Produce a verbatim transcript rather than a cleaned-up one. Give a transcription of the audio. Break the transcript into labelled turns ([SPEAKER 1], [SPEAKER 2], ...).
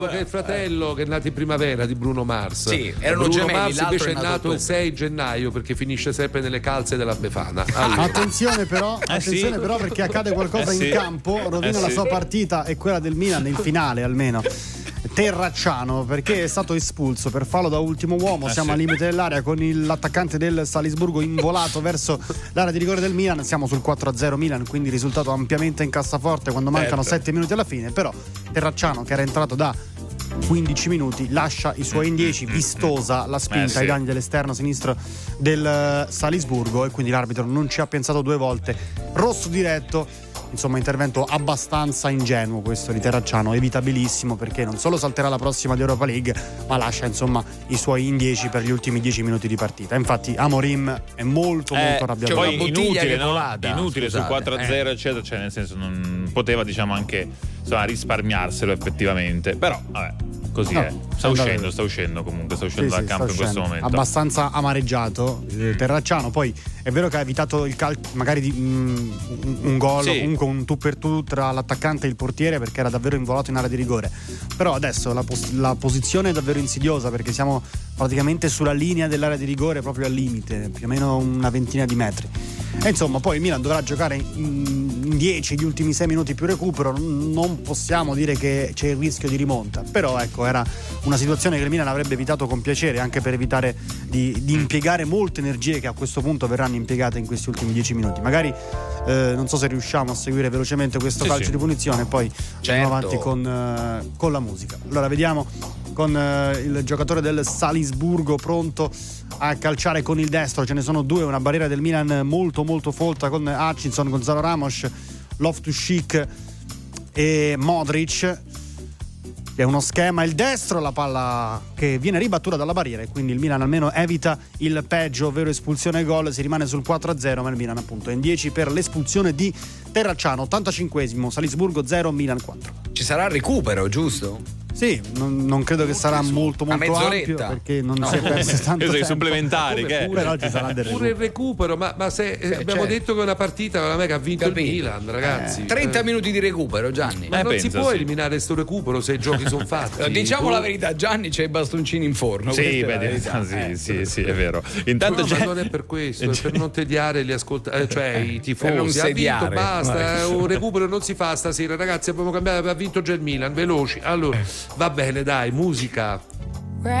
[SPEAKER 1] Che è il fratello che è nato in primavera di Bruno Mars.
[SPEAKER 2] Sì, erano
[SPEAKER 1] Bruno
[SPEAKER 2] gemelli,
[SPEAKER 1] Mars invece è
[SPEAKER 2] è nato,
[SPEAKER 1] nato il sei gennaio perché finisce sempre nelle calze della Befana. Allora.
[SPEAKER 3] Attenzione però,
[SPEAKER 4] Eh
[SPEAKER 3] attenzione
[SPEAKER 4] sì.
[SPEAKER 3] però perché accade qualcosa
[SPEAKER 4] Eh sì.
[SPEAKER 3] in campo, rovina
[SPEAKER 4] Eh
[SPEAKER 3] la
[SPEAKER 4] sì.
[SPEAKER 3] sua partita e quella del Milan in finale almeno. Terracciano, perché è stato espulso per fallo da ultimo uomo.
[SPEAKER 4] Eh
[SPEAKER 3] siamo
[SPEAKER 4] sì.
[SPEAKER 3] al limite dell'area con il, l'attaccante del Salisburgo involato verso l'area di rigore del Milan. Siamo sul quattro a zero Milan, quindi risultato ampiamente in cassaforte quando mancano
[SPEAKER 2] Certo.
[SPEAKER 3] sette minuti alla fine. Però Terracciano, che era entrato da quindici minuti, lascia i suoi in dieci, vistosa la spinta
[SPEAKER 4] Eh sì.
[SPEAKER 3] ai danni dell'esterno sinistro del eh, Salisburgo, e quindi l'arbitro non ci ha pensato due volte, rosso diretto. Insomma, intervento abbastanza ingenuo questo di Terracciano, evitabilissimo, perché non solo salterà la prossima di Europa League, ma lascia insomma i suoi in dieci per gli ultimi dieci minuti di partita. Infatti Amorim è molto
[SPEAKER 4] Eh,
[SPEAKER 3] molto arrabbiato.
[SPEAKER 2] c'è
[SPEAKER 4] poi
[SPEAKER 2] una bottiglia
[SPEAKER 4] inutile,
[SPEAKER 2] che
[SPEAKER 4] no?
[SPEAKER 2] volata,
[SPEAKER 4] Inutile sul
[SPEAKER 2] scusate,
[SPEAKER 4] quattro a zero eccetera, cioè nel senso non poteva, diciamo, anche insomma risparmiarselo effettivamente, però vabbè, così
[SPEAKER 3] No,
[SPEAKER 4] è. Sta
[SPEAKER 3] andava
[SPEAKER 4] uscendo,
[SPEAKER 3] bene.
[SPEAKER 4] sta uscendo comunque, sta
[SPEAKER 3] Sì,
[SPEAKER 4] uscendo
[SPEAKER 3] sì,
[SPEAKER 4] dal campo
[SPEAKER 3] sta
[SPEAKER 4] in questo
[SPEAKER 3] uscendo.
[SPEAKER 4] momento.
[SPEAKER 3] Abbastanza amareggiato eh, Terracciano. Poi è vero che ha evitato il cal- magari di, mm, un, un gol,
[SPEAKER 4] Sì.
[SPEAKER 3] comunque un tu per tu tra l'attaccante e il portiere, perché era davvero involato in area di rigore. Però adesso la, pos- la posizione è davvero insidiosa, perché siamo praticamente sulla linea dell'area di rigore, proprio al limite, più o meno una ventina di metri. E insomma, poi il Milan dovrà giocare in, in dieci gli ultimi sei minuti più recupero. Non possiamo dire che c'è il rischio di rimonta, però ecco, era una situazione che il Milan avrebbe evitato con piacere, anche per evitare di, di impiegare molte energie che a questo punto verranno impiegate in questi ultimi dieci minuti. Magari eh, non so se riusciamo a seguire velocemente questo
[SPEAKER 4] Sì,
[SPEAKER 3] calcio
[SPEAKER 4] sì.
[SPEAKER 3] di punizione e poi
[SPEAKER 2] Certo.
[SPEAKER 3] andiamo avanti con, eh, con la musica. Allora vediamo con eh, il giocatore del Salisburgo pronto a calciare con il destro. Ce ne sono due, una barriera del Milan molto molto folta con Hutchinson, Gonzalo Ramos, Loftus-Cheek e Modric. È uno schema, il destro, la palla che viene ribattuta dalla barriera, e quindi il Milan almeno evita il peggio, ovvero espulsione e gol. Si rimane sul quattro a zero, ma il Milan appunto è in dieci per l'espulsione di Terracciano. ottantacinquesimo, Salisburgo zero, Milan quattro.
[SPEAKER 2] Ci sarà il recupero, giusto?
[SPEAKER 3] Sì, non, non credo che sarà molto
[SPEAKER 2] Una
[SPEAKER 3] molto ampio,
[SPEAKER 2] mezz'oretta.
[SPEAKER 3] perché non
[SPEAKER 2] No.
[SPEAKER 3] si è perso tanto
[SPEAKER 4] Io sono i
[SPEAKER 3] tempo.
[SPEAKER 4] supplementari, che è?
[SPEAKER 3] Però ci sarà del
[SPEAKER 1] Pure il
[SPEAKER 3] recupero.
[SPEAKER 1] recupero, ma, ma se eh, abbiamo
[SPEAKER 2] certo.
[SPEAKER 1] detto che è una partita con la che ha vinto
[SPEAKER 2] Capito.
[SPEAKER 1] il Milan, ragazzi.
[SPEAKER 2] trenta
[SPEAKER 1] Eh,
[SPEAKER 2] minuti di recupero, Gianni.
[SPEAKER 1] Ma
[SPEAKER 4] Eh,
[SPEAKER 1] non si
[SPEAKER 4] pensa,
[SPEAKER 1] può
[SPEAKER 4] sì.
[SPEAKER 1] eliminare sto recupero se i giochi sono fatti.
[SPEAKER 2] Diciamo
[SPEAKER 1] Tu-
[SPEAKER 2] la verità, Gianni, c'è i bastoncini in forno.
[SPEAKER 4] Sì,
[SPEAKER 2] questa è
[SPEAKER 4] beh,
[SPEAKER 2] la
[SPEAKER 4] di-
[SPEAKER 2] verità.
[SPEAKER 4] sì,
[SPEAKER 2] Eh.
[SPEAKER 4] sì, sì, è vero. Intanto
[SPEAKER 1] No,
[SPEAKER 4] c'è-
[SPEAKER 1] ma non è per questo, è per non tediare gli ascoltatori, cioè i
[SPEAKER 2] Per non
[SPEAKER 1] tifosi. Ha vinto,
[SPEAKER 2] sediare.
[SPEAKER 1] basta, eh, un recupero non si fa stasera, ragazzi. Abbiamo cambiato, ha vinto già il Milan, veloci. Allora, va bene, dai, musica.